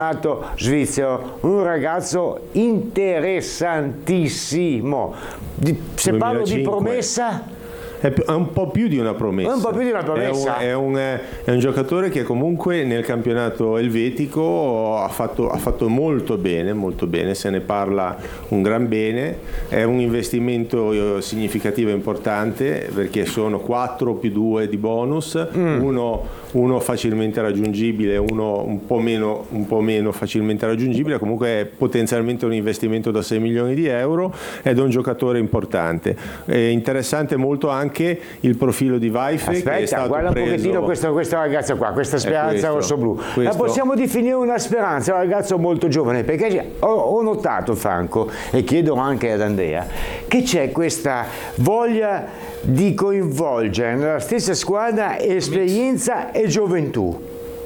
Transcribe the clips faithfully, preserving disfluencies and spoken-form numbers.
svizzero, un ragazzo interessantissimo. Se parlo di promessa, è un po' più di una promessa. Un po' più di una promessa. È un, è un, è un giocatore che comunque nel campionato elvetico ha fatto, ha fatto molto bene, molto bene, se ne parla un gran bene. È un investimento significativo e importante perché sono quattro più due di bonus, mm. uno, uno facilmente raggiungibile, uno un po' meno, un po' meno facilmente raggiungibile. Comunque è potenzialmente un investimento da sei milioni di euro ed è un giocatore importante. È interessante molto anche anche il profilo di Vaife. Aspetta, che è stato guarda preso... un pochettino questo, questa ragazza qua, questa speranza rosso-blu. Questo... La possiamo definire una speranza, un ragazzo molto giovane, perché ho, ho notato, Franco, e chiedo anche ad Andrea, che c'è questa voglia di coinvolgere nella stessa squadra esperienza e gioventù.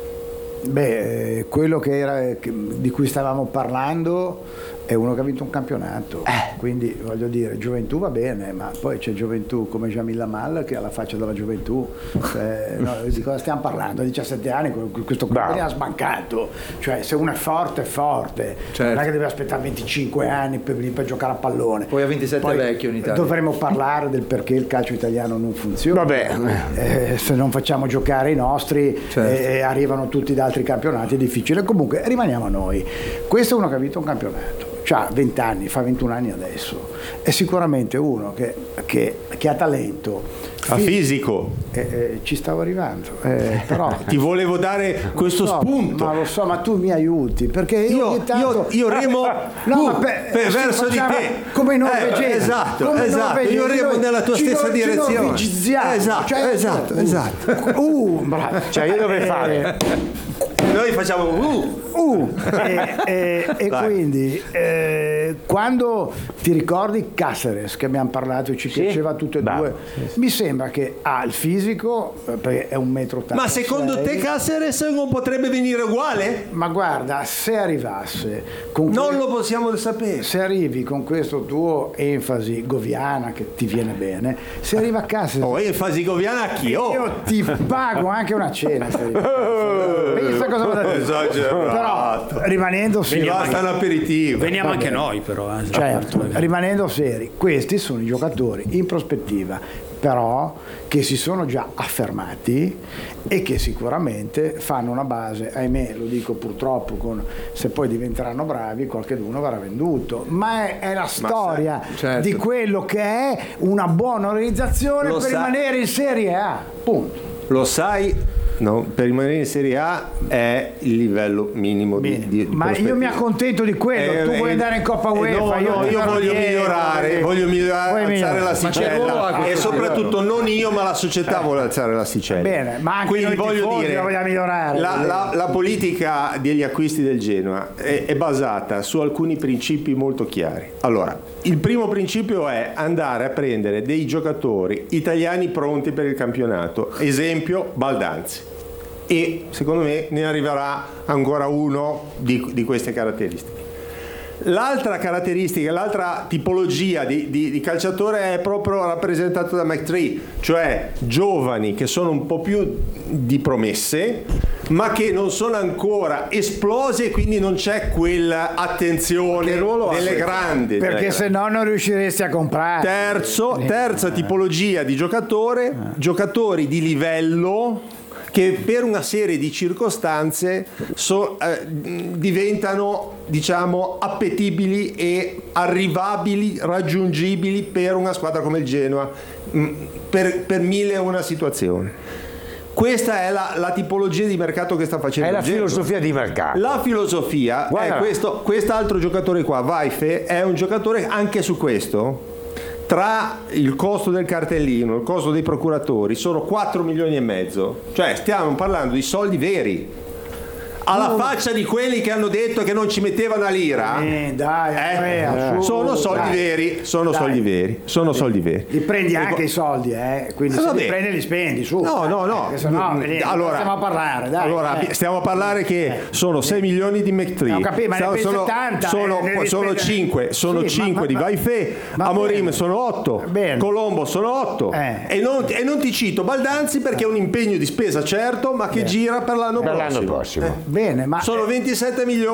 Beh, quello che era, che, di cui stavamo parlando è uno che ha vinto un campionato, eh. quindi voglio dire, gioventù va bene, ma poi c'è gioventù come Jamil Lamal che ha la faccia della gioventù, cioè, no, di cosa stiamo parlando? A diciassette anni questo qui ha sbancato, cioè se uno è forte è forte, certo. Non è che deve aspettare venticinque anni per, per giocare a pallone. Poi a ventisette poi è vecchio in Italia. Dovremmo parlare del perché il calcio italiano non funziona. Vabbè. Eh, se non facciamo giocare i nostri, certo. eh, arrivano tutti da altri campionati, è difficile. Comunque rimaniamo a noi. Questo è uno che ha vinto un campionato. Ha venti anni, fa ventuno anni adesso, è sicuramente uno che, che, che ha talento, ha fisico, eh, eh, ci stavo arrivando, eh, però ti volevo dare questo so, spunto, ma lo so, ma tu mi aiuti perché io io, tanto, io, io remo no, uh, ma per, per, verso di te come i norvegesi, eh, esatto, come esatto, io remo nella tua stessa direzione, esatto, cioè, esatto, uh, esatto, uh, bravo. Cioè io dovrei fare, noi facciamo uh, uh e, e, e quindi eh, quando ti ricordi Cáceres che abbiamo parlato e ci sì? piaceva tutte e due, sì. mi sembra che ha il fisico perché è un metro ottanta. Ma secondo te Cáceres non potrebbe venire uguale? Ma guarda, se arrivasse con non que- lo possiamo sapere, se arrivi con questo tuo enfasi goviana che ti viene bene, se arriva a Cáceres oh, enfasi goviana a chi? Oh. Io ti pago anche una cena se arrivi a cosa però rimanendo seri, basta un aperitivo, veniamo anche noi però eh, certo, rimanendo seri, questi sono i giocatori in prospettiva però che si sono già affermati e che sicuramente fanno una base, ahimè lo dico purtroppo, con, se poi diventeranno bravi qualcheduno verrà venduto, ma è, è la storia sai, certo. di quello che è una buona organizzazione lo per sa- rimanere in Serie A, punto. Lo sai. No, per rimanere in Serie A è il livello minimo di, di ma io mi accontento di quello, eh, tu vuoi eh, andare in Coppa UEFA, no, io, no, io voglio niente, migliorare, voglio migliorare, alzare la asticella e soprattutto non io ma la società vuole alzare l'asticella. Bene, ma anche quindi voglio tifosi dire voglio migliorare. La, la, la politica degli acquisti del Genoa è, è basata su alcuni principi molto chiari. Allora, il primo principio è andare a prendere dei giocatori italiani pronti per il campionato, esempio Baldanzi. E secondo me ne arriverà ancora uno di, di queste caratteristiche. L'altra caratteristica, l'altra tipologia di, di, di calciatore è proprio rappresentato da McTree, cioè giovani che sono un po' più di promesse ma che non sono ancora esplose e quindi non c'è quell'attenzione delle grandi, perché se no non riusciresti a comprare. Terzo, terza tipologia di giocatore, giocatori di livello che per una serie di circostanze so, eh, diventano, diciamo, appetibili e arrivabili, raggiungibili per una squadra come il Genoa, mh, per, per mille e una situazioni. Questa è la, la tipologia di mercato che sta facendo. È la il Genoa. filosofia di mercato. La filosofia Guarda. è questo, quest'altro giocatore qua, Vaife, è un giocatore anche su questo. Tra il costo del cartellino, il costo dei procuratori, sono quattro milioni e mezzo. Cioè stiamo parlando di soldi veri. Alla no. faccia di quelli che hanno detto che non ci mettevano a lira, eh, dai, eh, eh, sono soldi dai. veri, sono dai. soldi veri, sono li, soldi veri. Li prendi anche ecco. i soldi, eh? Quindi eh, se vabbè. li prendi li spendi, su. No, no, no. Eh, no vedi, allora, stiamo a parlare, dai. Allora, eh. stiamo a parlare che eh. sono sei milioni di McTree. No, capì, ma sono, sono, settanta, sono, eh, sono cinque, sono sì, cinque ma, di Vaife, Amorim bene. sono otto, bene. Colombo sono otto. Eh. E, non, e non ti cito Baldanzi perché è un impegno di spesa certo, ma che bene. gira per l'anno per prossimo. L'anno prossimo. Eh. bene, ma sono ventisette milioni